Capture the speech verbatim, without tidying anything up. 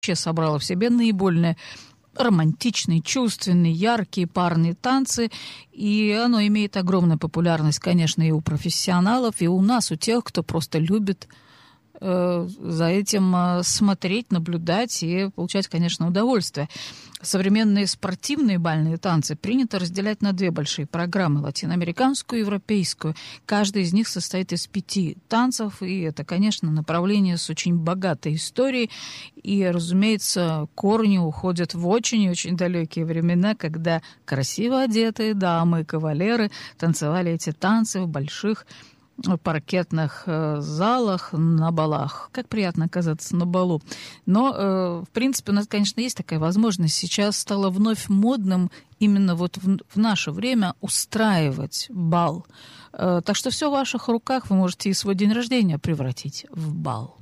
собрало в себе наиболее романтичные, чувственные, яркие парные танцы, и оно имеет огромную популярность, конечно, и у профессионалов, и у нас, у тех, кто просто любит э, за этим э, смотреть, наблюдать и получать, конечно, удовольствие. Современные спортивные бальные танцы принято разделять на две большие программы, латиноамериканскую и европейскую. Каждая из них состоит из пяти танцев, и это, конечно, направление с очень богатой историей. И, разумеется, корни уходят в очень и очень далекие времена, когда красиво одетые дамы и кавалеры танцевали эти танцы в больших паркетных э, залах, на балах. Как приятно оказаться на балу. Но, э, в принципе, у нас, конечно, есть такая возможность. Сейчас стало вновь модным именно вот в, в наше время устраивать бал. Э, так что все в ваших руках. Вы можете и свой день рождения превратить в бал.